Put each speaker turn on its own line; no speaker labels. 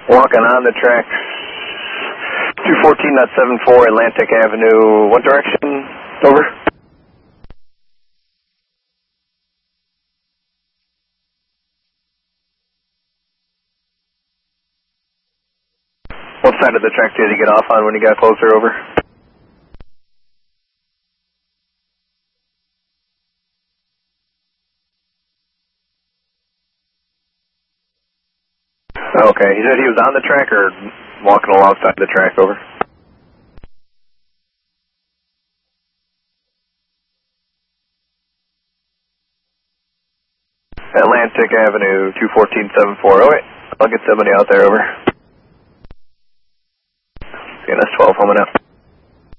Walking on the tracks. 214.74 Atlantic Avenue. What direction? Over. What side of the track did you get off on when you got closer? Over. Okay, he said he was on the track or walking alongside the track. Over. Atlantic Avenue, 214.74. Oh wait, I'll get somebody out there. Over. CNS 12, homing out.